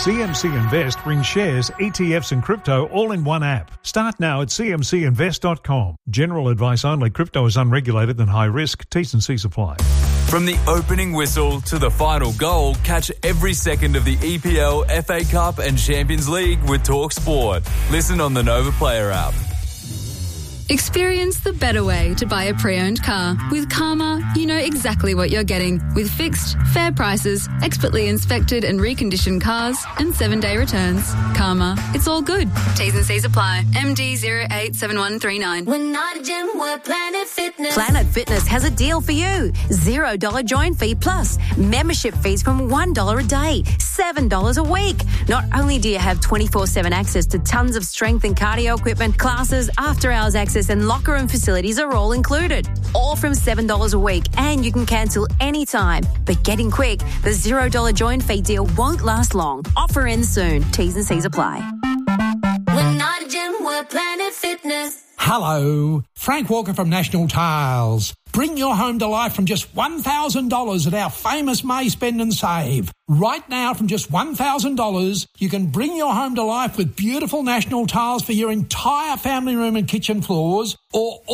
CMC Invest brings shares, ETFs and crypto all in one app. Start now at cmcinvest.com. General advice only. Crypto is unregulated and high risk. T's and C's apply. From the opening whistle to the final goal, catch every second of the EPL, FA Cup and Champions League with Talk Sport. Listen on the Nova Player app. Experience the better way to buy a pre-owned car. With Karma, you know exactly what you're getting, with fixed, fair prices, expertly inspected and reconditioned cars, and 7-day returns. Karma, it's all good. T's and C's apply. MD 087139. We're not a gym, we're Planet Fitness. Planet Fitness has a deal for you. $0 join fee plus membership fees from $1 a day, $7 a week. Not only do you have 24/7 access to tons of strength and cardio equipment, classes, after-hours access and locker room facilities are all included. All from $7 a week, and you can cancel anytime. But getting quick, the $0 join fee deal won't last long. Offer ends soon. T's and C's apply. We're not a gym, we're Planet Fitness. Hello, Frank Walker from National Tiles. Bring your home to life from just $1,000 at our famous May Spend and Save. Right now, from just $1,000, you can bring your home to life with beautiful National Tiles for your entire family room and kitchen floors, or